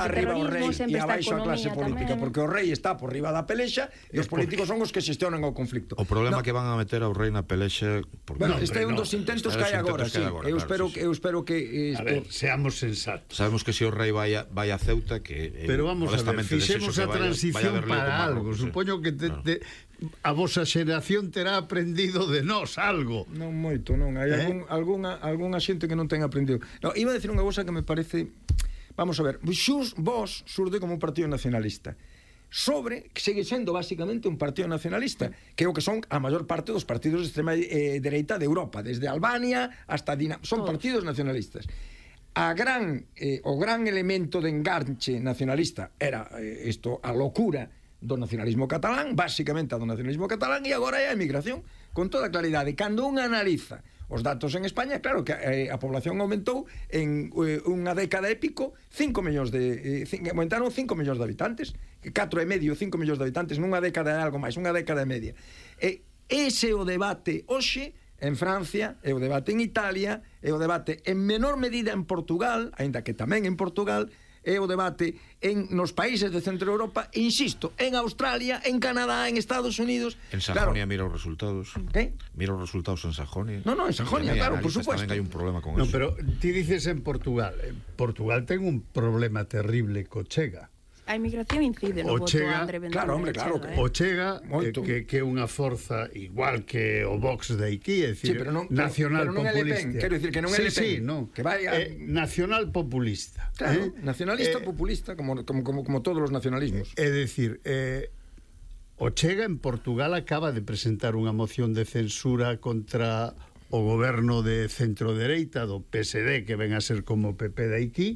arriba o rei e abaixo a clase política, porque o rei está por riba da pelexa e os políticos son os que xestionan o conflicto. O problema que van a meter ao rei na pelexa... Bueno, este é un dos intentos que hai agora, sí. Eu espero que... A ver, seamos sensatos. Sabemos que se o rei vai a Ceuta, que... Pero vamos a ver, fixemos a transición para algo. Supoño que a vosa xeración terá aprendido de nós algo. Non moito, non. Hai algunha xente que non ten aprendido. No, iba a decir unha cosa que me parece... Vamos a ver, vos surde como un partido nacionalista. Que segue sendo basicamente un partido nacionalista, que é o que son a maior parte dos partidos de extrema dereita de Europa, desde Albania hasta son partidos nacionalistas. O gran elemento de enganche nacionalista era a locura do nacionalismo catalán, basicamente a do nacionalismo catalán, e agora é a emigración, con toda claridade. Cando un analiza os datos en España, claro que a población aumentou en unha década e pico 5 millóns aumentaron 5 millóns de habitantes, 4,5, 5 millóns de habitantes nunha década e algo máis, unha década e media. Ese é o debate hoxe en Francia, é o debate en Italia, é o debate en menor medida en Portugal, aínda que tamén en Portugal, é o debate nos países de Centro Europa, e insisto, en Australia, en Canadá, en Estados Unidos. En Sajonia, mira os resultados. ¿Qué? Mira os resultados en Sajonia. No, en Sajonia, claro, por supuesto. Tamén hai un problema con eso. No, pero ti dices en Portugal. Portugal ten un problema terrible co Chega. A inmigración incide no voto a André Ventura. Claro. O Chega, que é unha forza igual que o Vox de aquí, é dicir, nacional populista. Quero dicir que non é Le Pen. Sí, non. Que vai nacional populista. Claro, nacionalista populista, como todos os nacionalismos. É dicir, o Chega en Portugal acaba de presentar unha moción de censura contra o goberno de centro-dereita do PSD, que ven a ser como o PP de aquí,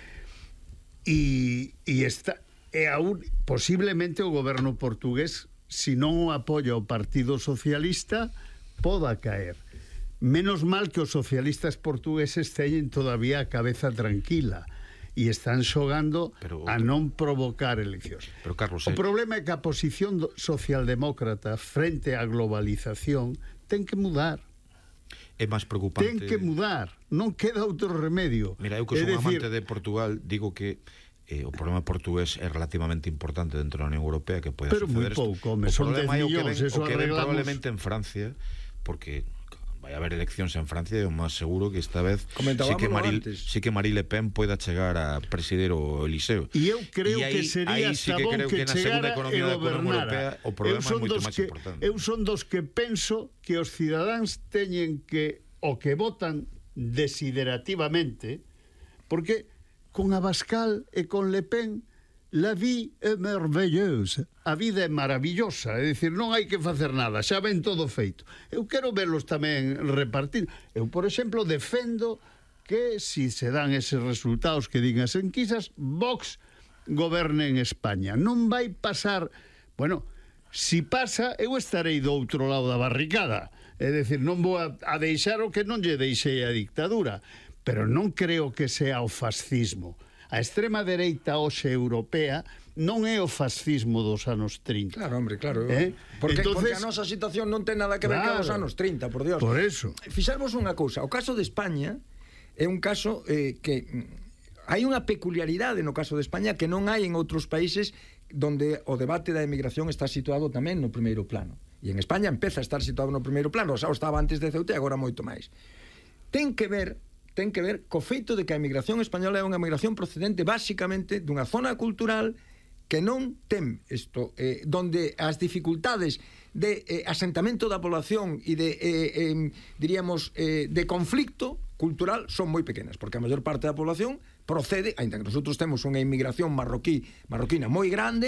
e está posiblemente o goberno portugués, se non o apoia o Partido Socialista, poda caer. Menos mal que os socialistas portugueses teñen todavía a cabeza tranquila e están xogando a non provocar eleccións. Pero, Carlos, o problema é que a posición socialdemócrata frente á globalización ten que mudar. É máis preocupante. Ten que mudar, non queda outro remedio. Mira, eu que son amante de Portugal, digo que o problema portugués é relativamente importante dentro da Unión Europea, que pode suceder isto. Pero moi pouco, son 10 millóns, eso arreglamos. O que ven probablemente en Francia, porque vai haber eleccións en Francia, é o máis seguro que esta vez sí que Marine Le Pen poida chegar a presidir o Eliseo. E eu creo que sería sabón que chegara e gobernara. O problema é moito máis importante. Eu son dos que penso que os cidadáns teñen que o que votan desiderativamente, porque con Abascal e con Le Pen la vie é merveilleuse, a vida é maravillosa, é dicir, non hai que facer nada, xa ven todo feito. Eu quero verlos tamén repartir. Eu, por exemplo, defendo que si se dan eses resultados que digan as enquisas, Vox goberne en España. Non vai pasar, bueno, si pasa, eu estarei do outro lado da barricada, é dicir, non vou a deixar o que non lle deixei a dictadura, pero non creo que sea o fascismo. A extrema dereita hoxe europea non é o fascismo dos anos 30. Claro, hombre, claro. Porque a nosa situación non ten nada que ver con os anos 30, por Dios. Por eso. Fixarvos unha cousa, o caso de España é un caso que hai unha peculiaridade no caso de España que non hai en outros países donde o debate da emigración está situado tamén no primeiro plano. E en España empeza a estar situado no primeiro plano, xa estaba antes de Ceuta e agora moito máis. Ten que ver co feito de que a emigración española é unha emigración procedente basicamente dunha zona cultural que non ten isto, donde as dificultades de asentamento da población e de, diríamos, de conflicto cultural son moi pequenas, porque a maior parte da población procede, aínda que nosotros temos unha inmigración marroquina moi grande,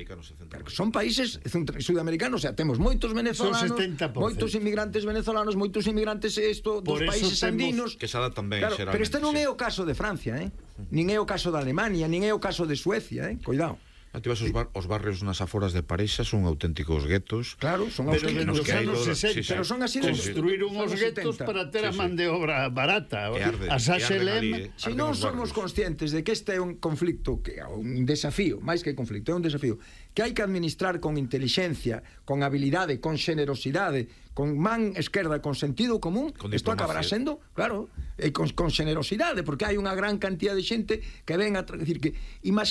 son países sudamericanos, o sea, temos moitos venezolanos, moitos inmigrantes venezolanos, moitos inmigrantes dos países andinos, que se adaptan ben, claro, pero este non é o caso de Francia, nin é o caso de Alemania, nin é o caso de Suecia, cuidado. Os barrios nas aforas de París son auténticos guetos. Claro, son auténticos guetos. Pero son así, construíron os guetos para ter a man de obra barata. A Sachelem. Se non somos conscientes de que este é un conflicto, que é un desafío, máis que conflicto, é un desafío que hai que administrar con inteligencia, con habilidade, con xenerosidade, con man esquerda, con sentido común, isto acabará sendo, claro, con xenerosidade, porque hai unha gran cantidad de xente que ven a decir que